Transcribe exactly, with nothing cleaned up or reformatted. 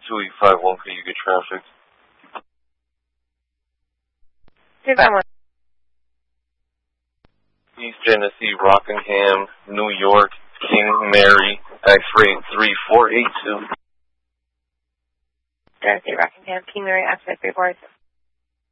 two eight five one, could you get traffic? two five one. East Genesee, Rockingham, New York, King Mary, X-ray three four eight two. Genesee, Rockingham, King Mary, X-ray three four eight two.